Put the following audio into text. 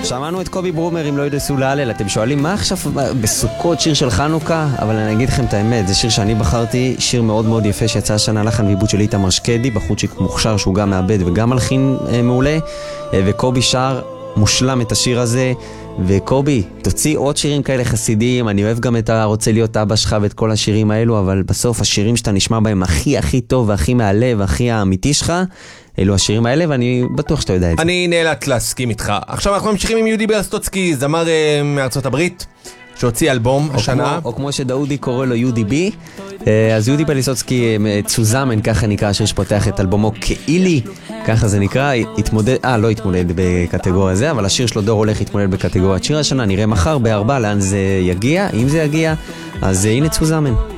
שמענו את קובי ברומר עם לא ידעו להלל. אתם שואלים מה עכשיו בסוכות שיר של חנוכה? אבל אני אגיד לכם את האמת, זה שיר שאני בחרתי, שיר מאוד מאוד יפה שיצא השנה, לחן ועיבוד של איתמר שקדי, בחורצ'יק מוכשר שהוא גם מעבד וגם מלחין מעולה, וקובי שר מושלם את השיר הזה. וקובי, תוציא עוד שירים כאלה חסידיים. אני אוהב גם את הרוצה להיות אבא שלך ואת כל השירים האלו, אבל בסוף השירים שאתה נשמע בהם הכי הכי טוב והכי מהלב והכי האמיתי שלך, אלו השירים האלה, ואני בטוח שאתה יודע את זה. אני נאלץ להסכים איתך. עכשיו אנחנו ממשיכים עם יהודי ברסטוצקי, זמר מארצות הברית, שהוציא אלבום השנה. או כמו שדאודי קורא לו יהודי בי. אז יהודי ברסטוצקי צוזמן, ככה נקרא השיר שפותח את אלבומו כאילי, ככה זה נקרא. לא התמודד בקטגוריה זה, אבל השיר שלו דור הולך להתמודד בקטגוריית שיר השנה. נראה מחר ב4 לאן זה יגיע, אם זה יגיע. אז הנה צוזמן.